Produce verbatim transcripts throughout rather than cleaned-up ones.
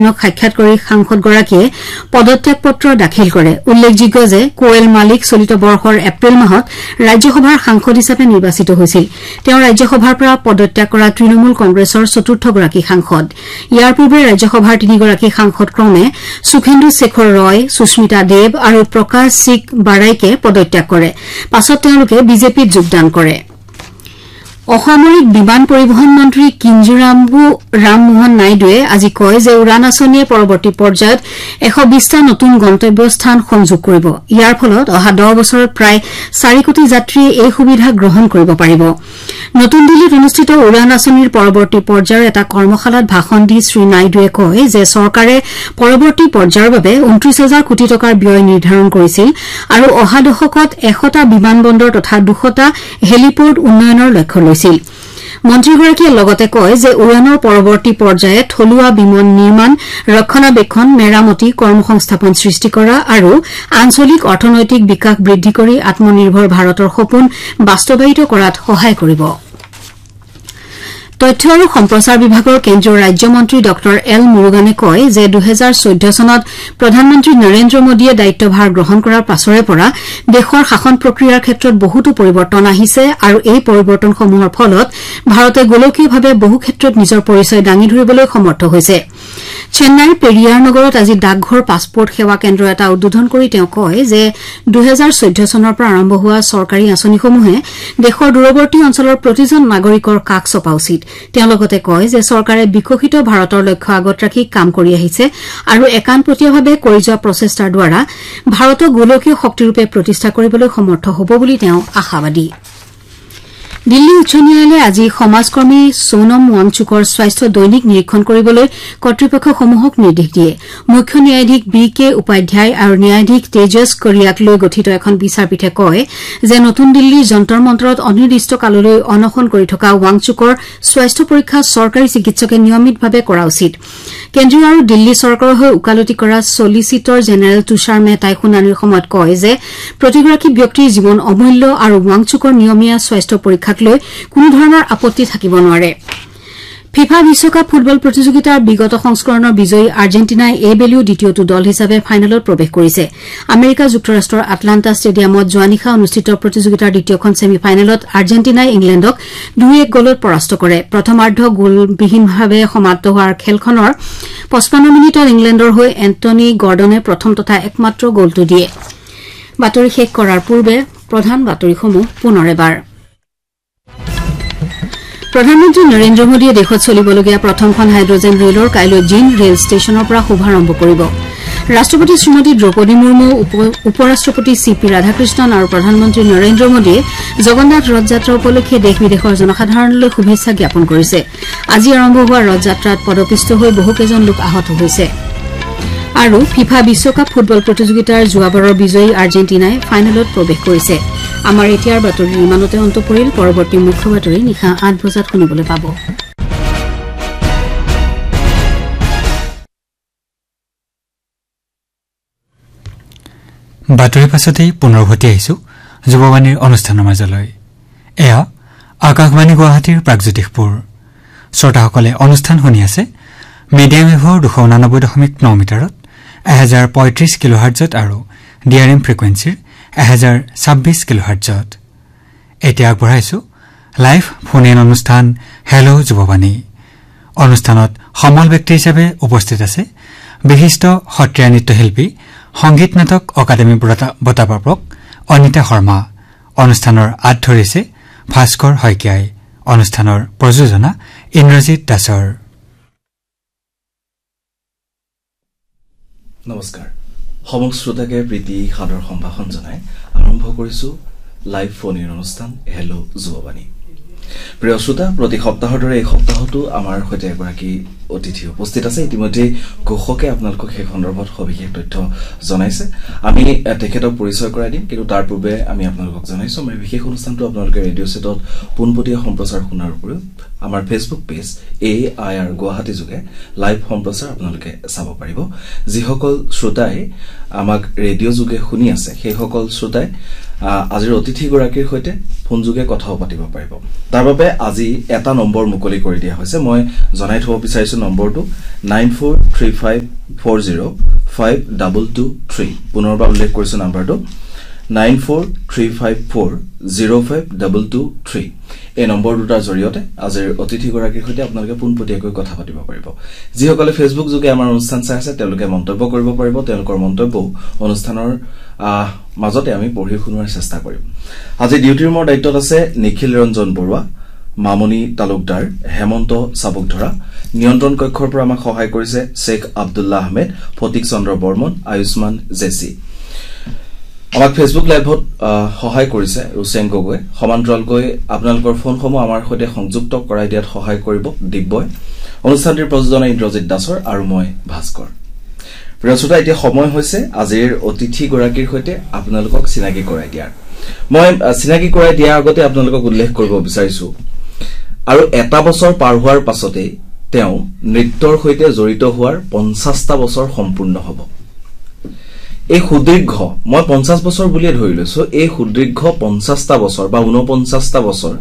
সাক্ষাৎ কৰি সাংসদগৰাকীয়ে পদত্যাগ পত্ৰ দাখিল কৰে। উল্লেখযোগ্য যে কোৱেল মালিক চলিত বৰ্ষৰ এপ্ৰিল মাহত ৰাজ্যসভাৰ সাংসদ হিচাপে নিৰ্বাচিত হৈছিল। তেওঁ ৰাজ্যসভাৰ পৰা পদত্যাগ কৰা তৃণমূল কংগ্ৰেছৰ চতুৰ্থগৰাকী সাংসদ। ইয়াৰ পূৰ্বে ৰাজ্যসভাৰ তিনিগৰাকী সাংসদ ক্ৰমে সুখেন্দু শেখৰ ৰয়, সুস্মিতা দেৱ আৰু প্ৰকাশ সিং বাৰাইকে পদত্যাগ কৰে। পাছত তেওঁলোকে বিজেপিত যোগদান কৰে। অসামৰিক বিমান পৰিবহণ মন্ত্ৰী কিঞ্জুৰাম্বু ৰামমোহন নাইডুৱে আজি কয় যে উড়ান আঁচনিয়ে পৰৱৰ্তী পৰ্যায়ত এশ বিশটা নতুন গন্তব্য স্থান সংযোগ কৰিব। ইয়াৰ ফলত অহা দহ বছৰত প্ৰায় চাৰি কোটি যাত্ৰীয়ে এই সুবিধা গ্ৰহণ কৰিব পাৰিব। নতুন দিল্লীত অনুষ্ঠিত উড়ান আঁচনিৰ পৰৱৰ্তী পৰ্যায়ৰ এটা কৰ্মশালাত ভাষণ দি শ্ৰী নাইডুৱে কয় যে চৰকাৰে পৰৱৰ্তী পৰ্যায়ৰ বাবে ঊনত্ৰিশ হাজাৰ কোটি টকাৰ ব্যয় নিৰ্ধাৰণ কৰিছিল আৰু অহা দশকত এশটা বিমান বন্দৰ তথা দুশটা হেলিপৰ্ট উন্নয়নৰ লক্ষ্য লৈছিল। মন্ত্ৰীগৰাকীয়ে লগতে কয় যে উড়ানৰ পৰৱৰ্তী পৰ্যায়ে থলুৱা বিমান নিৰ্মাণ, ৰক্ষণাবেক্ষণ, মেৰামতি, কৰ্মসংস্থাপন সৃষ্টি কৰা আৰু আঞ্চলিক অৰ্থনৈতিক বিকাশ বৃদ্ধি কৰি আত্মনিৰ্ভৰ ভাৰতৰ সপোন বাস্তৱায়িত কৰাত সহায় কৰিব। তথ্য আৰু সম্প্ৰচাৰ বিভাগৰ কেন্দ্ৰীয় ৰাজ্যমন্ত্ৰী ড এল মুৰুগানে কয় যে দুহেজাৰ চৈধ্য চনত প্ৰধানমন্ত্ৰী নৰেন্দ্ৰ মোদীয়ে দায়িত্বভাৰ গ্ৰহণ কৰাৰ পাছৰে পৰা দেশৰ শাসন প্ৰক্ৰিয়াৰ ক্ষেত্ৰত বহুতো পৰিৱৰ্তন আহিছে আৰু এই পৰিৱৰ্তনসমূহৰ ফলত ভাৰতে গোলকীয়ভাৱে বহু ক্ষেত্ৰত নিজৰ পৰিচয় দাঙি ধৰিবলৈ সমৰ্থ হৈছে। চেন্নাইৰ পেৰিয়াৰ নগৰত আজি ডাকঘৰ পাছপোৰ্ট সেৱা কেন্দ্ৰ এটা উদ্বোধন কৰি তেওঁ কয় যে দুহেজাৰ চৈধ্য চনৰ পৰা আৰম্ভ হোৱা চৰকাৰী আঁচনিসমূহে দেশৰ দূৰৱৰ্তী অঞ্চলৰ প্ৰতিজন নাগৰিকৰ কাষ চপা উচিত। তেওঁ লগতে কয় যে চৰকাৰে বিকশিত ভাৰতৰ লক্ষ্য আগত ৰাখি কাম কৰি আহিছে আৰু একানপতীয়াভাৱে কৰি যোৱা প্ৰচেষ্টাৰ দ্বাৰা ভাৰতক গোলকীয় শক্তিৰূপে প্ৰতিষ্ঠা কৰিবলৈ সমৰ্থ হ'ব বুলি তেওঁ আশাবাদী। দিল্লী উচ্চ ন্যায়ালয়ে আজি সমাজকৰ্মী সোনম ৱাংচুকৰ স্বাস্থ্য দৈনিক নিৰীক্ষণ কৰিবলৈ কৰ্তৃপক্ষসমূহক নিৰ্দেশ দিয়ে। মুখ্য ন্যায়াধীশ বি কে উপাধ্যায় আৰু ন্যায়াধীশ তেজছ কৰিয়াক লৈ গঠিত এখন বিচাৰপীঠে কয় যে নতুন দিল্লীৰ যন্তৰ মন্তৰত অনিৰ্দিষ্ট কাললৈ অনশন কৰি থকা ৱাংচুকৰ স্বাস্থ্য পৰীক্ষা চৰকাৰী চিকিৎসকে নিয়মিতভাৱে কৰা উচিত। কেন্দ্ৰীয় আৰু দিল্লী চৰকাৰৰ হৈ ওকালতি কৰা চলিচিটৰ জেনেৰেল তুষাৰ মেহতাই শুনানিৰ সময়ত কয় যে প্ৰতিগৰাকী ব্যক্তিৰ জীৱন অমূল্য আৰু ৱাংচুকৰ নিয়মীয়া স্বাস্থ্য পৰীক্ষাক লৈ কোনো ধৰণৰ আপত্তি থাকিব নোৱাৰে। ফিফা বিশ্বকাপ ফুটবল প্ৰতিযোগিতাৰ বিগত সংস্কৰণৰ বিজয়ী আৰ্জেণ্টিনাই এইবেলিও দ্বিতীয়টো দল হিচাপে ফাইনেলত প্ৰৱেশ কৰিছে। আমেৰিকা যুক্তৰাষ্ট্ৰৰ আটলাণ্টা ষ্টেডিয়ামত যোৱা নিশা অনুষ্ঠিত প্ৰতিযোগিতাৰ দ্বিতীয়খন ছেমি ফাইনেলত আৰ্জেণ্টিনাই ইংলেণ্ডক দুই এক গলত পৰাস্ত কৰে। প্ৰথমাৰ্ধ গলবিহীনভাৱে সমাপ্ত হোৱাৰ খেলখনৰ পঁচপন্ন মিনিটত ইংলেণ্ডৰ হৈ এণ্টনি গৰ্ডনে প্ৰথম তথা একমাত্ৰ গলটো দিয়ে। বাতৰি শেষ কৰাৰ পূৰ্বে প্ৰধান বাতৰিসমূহ পুনৰ এবাৰ। প্ৰধানমন্ত্ৰী নৰেন্দ্ৰ মোদীয়ে দেশত চলিবলগীয়া প্ৰথমখন হাইড্ৰজেন ৰেলৰ কাইলৈ জিন ৰেল ষ্টেচনৰ পৰা শুভাৰম্ভ কৰিব। ৰাষ্ট্ৰপতি শ্ৰীমতী দ্ৰৌপদী মুৰ্মু, উপ ৰাষ্ট্ৰপতি চি পি ৰাধাকৃষ্ণন আৰু প্ৰধানমন্ত্ৰী নৰেন্দ্ৰ মোদীয়ে জগন্নাথ ৰথযাত্ৰা উপলক্ষে দেশ বিদেশৰ জনসাধাৰণলৈ শুভেচ্ছা জ্ঞাপন কৰিছে। আজি আৰম্ভ হোৱা ৰথযাত্ৰাত পদপিষ্ট হৈ বহুকেইজন লোক আহত হৈছে। আৰু ফিফা বিশ্বকাপ ফুটবল প্ৰতিযোগিতাৰ যোৱাবাৰৰ বিজয়ী আৰ্জেণ্টিনাই ফাইনেলত প্ৰৱেশ কৰিছে। আমাৰ এতিয়াৰ বাতৰি ইমানতে অন্ত পৰিল। পৰৱৰ্তী মুখ্য বাতৰি নিশা আঠ বজাত শুনিবলৈ পাব। বাতৰিৰ পাছতেই পুনৰ উভতি আহিছো যুৱবাণীৰ অনুষ্ঠানৰ মাজলৈ। এয়া আকাশবাণী গুৱাহাটীৰ প্ৰাগজ্যোতিষপুৰ। শ্ৰোতাসকলে অনুষ্ঠান শুনি আছে মিডিয়াম ৱেভৰ দুশ ঊনানব্বৈ দশমিক ন মিটাৰত এহেজাৰ পঁয়ত্ৰিশ কিলোহাৰ্জত আৰু ডি আৰ এম ফ্ৰিকুৱেঞ্চিৰ এহেজাৰ ছাব্বিছ কিলোহাৰ্জত। এতিয়া আগবঢ়াইছো লাইভ ফোন ইন অনুষ্ঠান হেল্ল' যুৱবাণী। অনুষ্ঠানত সমল ব্যক্তি হিচাপে উপস্থিত আছে বিশিষ্ট সত্ৰীয়া নৃত্যশিল্পী, সংগীত নাটক অকাডেমী বঁটাপ্ৰাপক অনিতা শৰ্মা। অনুষ্ঠানৰ আঁত ধৰিছে ভাস্কৰ শইকীয়াই। অনুষ্ঠানৰ প্ৰযোজনা ইন্দ্ৰজিৎ দাসৰ। নমস্কাৰ। সমগ্ৰ শ্ৰোতাকে প্ৰীতি সাদৰ সম্ভাষণ জনাই আৰম্ভ কৰিছো লাইভ ফোন ইন অনুষ্ঠান হেল্ল' যুৱবাণী। প্ৰিয় শ্ৰোতা, প্ৰতি সপ্তাহৰ দৰে এই সপ্তাহতো আমাৰ সৈতে এগৰাকী অতিথি উপস্থিত আছে। ইতিমধ্যে ঘোষকে আপোনালোকক সেই সন্দৰ্ভত সবিশেষ তথ্য জনাইছে। আমি তেখেতক পৰিচয় কৰাই দিম, কিন্তু তাৰ পূৰ্বে আমি আপোনালোকক জনাইছো আমাৰ বিশেষ অনুষ্ঠানটো আপোনালোকে ৰেডিঅ' ছেটত পোনপটীয়া সম্প্ৰচাৰ শুনাৰ উপৰিও আমাৰ Facebook page A I R Guwahati যোগে লাইভ সম্প্ৰচাৰ আপোনালোকে চাব পাৰিব। যিসকল শ্ৰোতাই আমাক ৰেডিঅ' যোগে শুনি আছে সেইসকল শ্ৰোতাই আজিৰ অতিথিগৰাকীৰ সৈতে ফোনযোগে কথাও পাতিব পাৰিব তাৰ বাবে আজি এটা নম্বৰ মুকলি কৰি দিয়া হৈছে মই জনাই থব বিচাৰিছো নম্বৰটো nine four three five four zero' five double two three পুনৰবাৰ উল্লেখ কৰিছো নম্বৰটো nine four three five four zero' five double two three এই নম্বৰ দুটাৰ জৰিয়তে আজিৰ অতিথিগৰাকীৰ সৈতে আপোনালোকে পোনপটীয়াকৈ কথা পাতিব পাৰিব যিসকলে ফেচবুক যোগে আমাৰ অনুষ্ঠান চাই আছে তেওঁলোকে মন্তব্য কৰিব পাৰিব তেওঁলোকৰ মন্তব্য অনুষ্ঠানৰ মাজতে আমি পঢ়ি শুনোৱাৰ চেষ্টা কৰিম আজি ডিউটিৰ মোৰ দায়িত্বত আছে নিখিল ৰঞ্জন বৰুৱা মামনি তালুকদাৰ হেমন্ত চাবুকধৰা নিয়ন্ত্ৰণ কক্ষৰ পৰা আমাক সহায় কৰিছে শেখ আব্দুল্লাহ আহমেদ ফটিক চন্দ্ৰ বৰ্মন আয়ুষ্মান জেচি আমাক ফেচবুক লাইভত সহায় কৰিছে ৰুচেন গগৈ সমান্তৰালকৈ আপোনালোকৰ ফোনসমূহ আমাৰ সৈতে সংযুক্ত কৰাই দিয়াত সহায় কৰিব দিব্যই অনুষ্ঠানটিৰ প্ৰযোজনা ইন্দ্ৰজিৎ দাসৰ আৰু মই ভাস্কৰ প্ৰিয় শ্ৰোতা এতিয়া সময় হৈছে আজিৰ অতিথিগৰাকীৰ সৈতে আপোনালোকক চিনাকি কৰাই দিয়াৰ মই চিনাকি কৰাই দিয়াৰ আগতে আপোনালোকক উল্লেখ কৰিব বিচাৰিছো আৰু এটা বছৰ পাৰ হোৱাৰ পাছতে তেওঁ নৃত্যৰ সৈতে জড়িত হোৱাৰ পঞ্চাছটা বছৰ সম্পূৰ্ণ হ'ব এই সুদীৰ্ঘ মই পঞ্চাছ বছৰ বুলিয়ে ধৰি লৈছো এই সুদীৰ্ঘ পঞ্চাছটা বছৰ বা ঊনপঞ্চাছটা বছৰ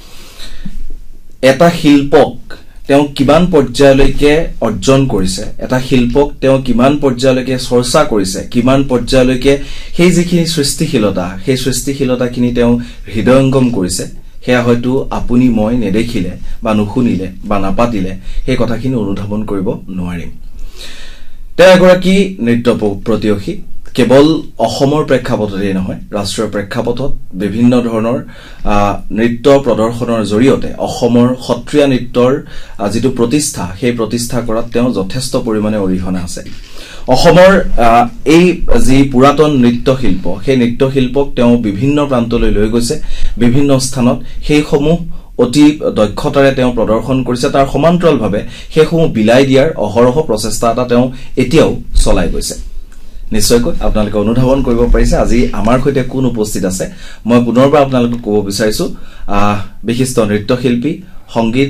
এটা শিল্পক তেওঁ কিমান পৰ্যায়লৈকে অৰ্জন কৰিছে এটা শিল্পক তেওঁ কিমান পৰ্যায়লৈকে চৰ্চা কৰিছে কিমান পৰ্যায়লৈকে সেই যিখিনি সৃষ্টিশীলতা সেই সৃষ্টিশীলতাখিনি তেওঁ হৃদয়ংগম কৰিছে সেয়া হয়তো আপুনি মই নেদেখিলে বা নুশুনিলে বা নাপাতিলে সেই কথাখিনি অনুধাৱন কৰিব নোৱাৰিম তেওঁ এগৰাকী নৃত্য প্ৰতিয়সী কেৱল অসমৰ প্ৰেক্ষাপটতেই নহয় ৰাষ্ট্ৰীয় প্ৰেক্ষাপটত বিভিন্ন ধৰণৰ নৃত্য প্ৰদৰ্শনৰ জৰিয়তে অসমৰ সত্ৰীয়া নৃত্যৰ যিটো প্ৰতিষ্ঠা সেই প্ৰতিষ্ঠা কৰাত তেওঁ যথেষ্ট পৰিমাণে অৰিহণা আছে অসমৰ এই যি পুৰাতন নৃত্যশিল্প সেই নৃত্যশিল্পক তেওঁ বিভিন্ন প্ৰান্তলৈ লৈ গৈছে বিভিন্ন স্থানত সেইসমূহ অতি দক্ষতাৰে তেওঁ প্ৰদৰ্শন কৰিছে তাৰ সমান্তৰালভাৱে সেইসমূহ বিলাই দিয়াৰ অহৰহ প্ৰচেষ্টা এটা তেওঁ এতিয়াও চলাই গৈছে নিশ্চয়কৈ আপোনালোকে অনুধাৱন কৰিব পাৰিছে আজি আমাৰ সৈতে কোন উপস্থিত আছে মই পুনৰবাৰ আপোনালোকক ক'ব বিচাৰিছো বিশিষ্ট নৃত্যশিল্পী সংগীত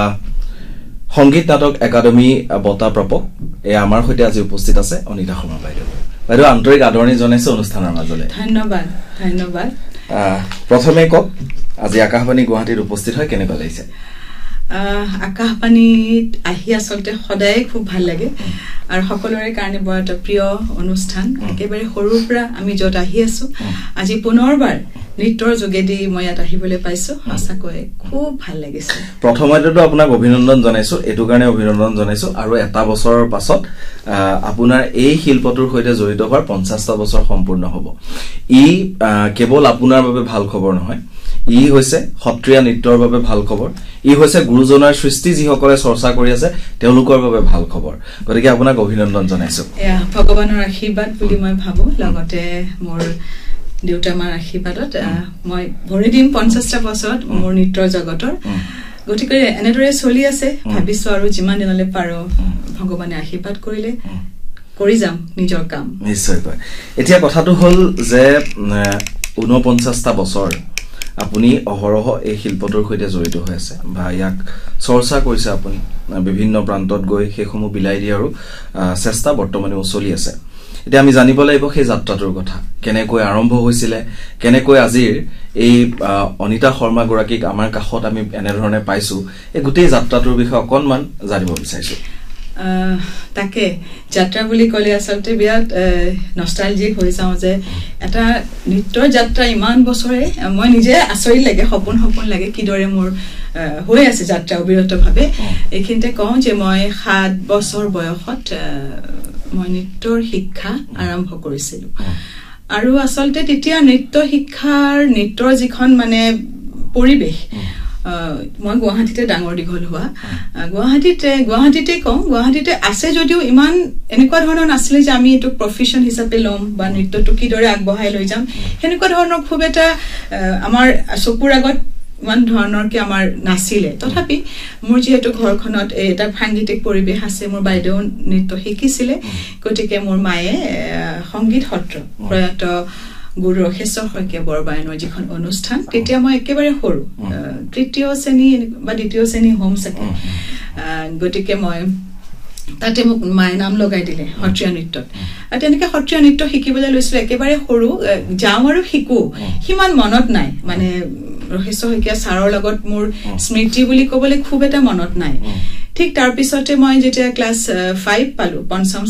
সংগীত নাটক একাডেমী বঁটা প্ৰাপক এই আমাৰ সৈতে আজি উপস্থিত আছে অনিতা শৰ্মা বাইদেউ বাইদেউ আন্তৰিক আদৰণি জনাইছো অনুষ্ঠানৰ মাজলৈ ধন্যবাদ ধন্যবাদ প্ৰথমে কওক আজি আকাশবাণী গুৱাহাটীত উপস্থিত হয় কেনেকুৱা লাগিছে আকাশবাণীত আহি আচলতে সদায় খুব ভাল লাগে আৰু সকলোৰে কাৰণে বৰ এটা প্ৰিয় অনুষ্ঠান একেবাৰে সৰুৰ পৰা আমি য'ত আহি আছো আজি পুনৰবাৰ নৃত্যৰ যোগেদি মই ইয়াত আহিবলৈ পাইছো সঁচাকৈ খুব ভাল লাগিছে প্ৰথমতেতো আপোনাক অভিনন্দন জনাইছো এটো কাৰণে অভিনন্দন জনাইছো আৰু এটা বছৰৰ পাছত আপোনাৰ এই শিল্পটোৰ সৈতে জড়িত হোৱাৰ পঞ্চাছটা বছৰ সম্পূৰ্ণ হ'ব ই কেৱল আপোনাৰ বাবে ভাল খবৰ নহয় ই হৈছে সত্ৰীয়া নৃত্যৰ বাবে ভাল খবৰ ই হৈছে গুৰুজনাৰ সৃষ্টি যিসকলে চৰ্চা কৰি আছে তেওঁলোকৰ বাবে ভাল খবৰ গতিকে আপোনাক অভিনন্দন জনাইছো এয়া ভগৱানৰ আশীৰ্বাদ বুলি মই ভাবো লগতে মোৰ দেউতা মাৰ আশীৰ্বাদত মই ভৰি দিম পঞ্চাছটা বছৰত মোৰ নৃত্যৰ জগতৰ গতিকে এনেদৰে চলি আছে ভাবিছো আৰু যিমান দিনলৈ পাৰো ভগৱানে আশীৰ্বাদ কৰিলে কৰি যাম নিজৰ কাম নিশ্চয়কৈ এতিয়া কথাটো হ'ল যে ঊনপঞ্চাছটা বছৰ আপুনি অহৰহ এই শিল্পটোৰ সৈতে জড়িত হৈ আছে বা ইয়াক চৰ্চা কৰিছে আপুনি বিভিন্ন প্ৰান্তত গৈ সেইসমূহ বিলাই দিয়াৰো চেষ্টা বৰ্তমানেও চলি আছে এতিয়া আমি জানিব লাগিব সেই যাত্ৰাটোৰ কথা কেনেকৈ আৰম্ভ হৈছিলে কেনেকৈ আজিৰ এই অনিতা শৰ্মা গৰাকীক আমাৰ কাষত আমি এনেধৰণে পাইছো এই গোটেই যাত্ৰাটোৰ বিষয়ে অকণমান জানিব বিচাৰিছো তাকে যাত্ৰা বুলি ক'লে আচলতে বিৰাট নষ্টালজিক হৈ যাওঁ যে এটা নৃত্যৰ যাত্ৰা ইমান বছৰে মই নিজে আচৰিত লাগে সপোন সপোন লাগে কিদৰে মোৰ হৈ আছে যাত্ৰা অবিৰতভাৱে এইখিনিতে কওঁ যে মই সাত বছৰ বয়সত মই নৃত্যৰ শিক্ষা আৰম্ভ কৰিছিলো আৰু আচলতে তেতিয়া নৃত্য শিক্ষাৰ নৃত্যৰ যিখন মানে পৰিৱেশ মই গুৱাহাটীতে ডাঙৰ দীঘল হোৱা গুৱাহাটীতে গুৱাহাটীতে কওঁ গুৱাহাটীতে আছে যদিও ইমান এনেকুৱা ধৰণৰ নাছিলে যে আমি এইটো প্ৰফেশ্যন হিচাপে ল'ম বা নৃত্যটো কিদৰে আগবঢ়াই লৈ যাম সেনেকুৱা ধৰণৰ খুব এটা আমাৰ চকুৰ আগত ইমান ধৰণৰকে আমাৰ নাছিলে তথাপি মোৰ যিহেতু ঘৰখনত এটা সাংগীতিক পৰিৱেশ আছে মোৰ বাইদেউ নৃত্য শিকিছিলে গতিকে মোৰ মায়ে সংগীত সত্ৰ প্ৰয়াত গুৰু ৰখেশ্বৰ শইকীয়া বৰবায়নৰ যিখন অনুষ্ঠান তেতিয়া মই একেবাৰে সৰু তৃতীয় শ্ৰেণী বা দ্বিতীয় শ্ৰেণী হোম চাগে গতিকে মই তাতে মোক মায়ে নাম লগাই দিলে সত্ৰীয়া নৃত্যত আৰু তেনেকৈ সত্ৰীয়া নৃত্য শিকিবলৈ লৈছিলোঁ একেবাৰে সৰু যাওঁ আৰু শিকো সিমান মনত নাই মানে ৰহেশ্বৰ শইকীয়া ছাৰৰ লগত মোৰ স্মৃতি বুলি ক'বলৈ খুব এটা মনত নাই ঠিক তাৰ পিছতে মই যেতিয়া ক্লাছ ফাইভ পালোঁ পঞ্চম